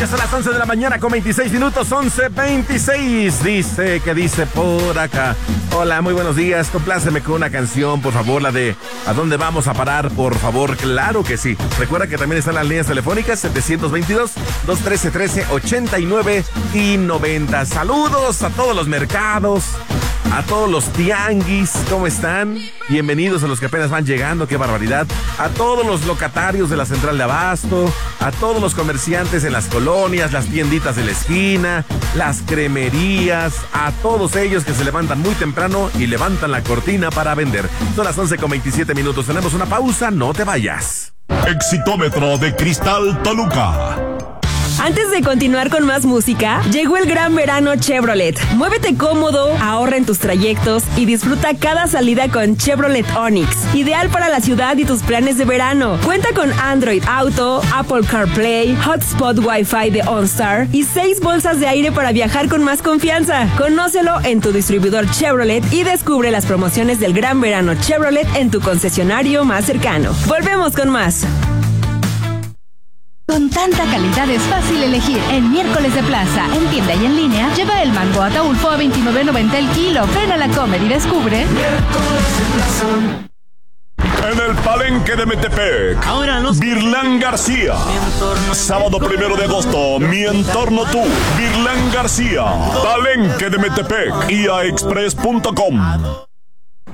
Ya son las 11 de la mañana con 26 minutos, 11:26. Dice por acá. Hola, muy buenos días. Compláceme con una canción, por favor, la de ¿A dónde vamos a parar? Por favor, claro que sí. Recuerda que también están las líneas telefónicas 722-213-1389 y 90. Saludos a todos los mercados, a todos los tianguis. ¿Cómo están? Bienvenidos a los que apenas van llegando, qué barbaridad. A todos los locatarios de la central de abasto, a todos los comerciantes en las colonias, las tienditas de la esquina, las cremerías, a todos ellos que se levantan muy temprano y levantan la cortina para vender. Son las 11:27 minutos. Tenemos una pausa, no te vayas. Exitómetro de Cristal Toluca. Antes de continuar con más música, llegó el gran verano Chevrolet. Muévete cómodo, ahorra en tus trayectos y disfruta cada salida con Chevrolet Onix. Ideal para la ciudad y tus planes de verano. Cuenta con Android Auto, Apple CarPlay, Hotspot Wi-Fi de OnStar y 6 bolsas de aire para viajar con más confianza. Conócelo en tu distribuidor Chevrolet y descubre las promociones del gran verano Chevrolet en tu concesionario más cercano. Volvemos con más. Con tanta calidad es fácil elegir. En Miércoles de Plaza, en tienda y en línea, lleva el mango Ataulfo a $29.90 el kilo. Ven a la Comer y descubre Miércoles de Plaza. En el Palenque de Metepec, Virlán García. Sábado 1 de agosto, Mi Entorno Tú, Virlán García. Palenque de Metepec, iaexpress.com.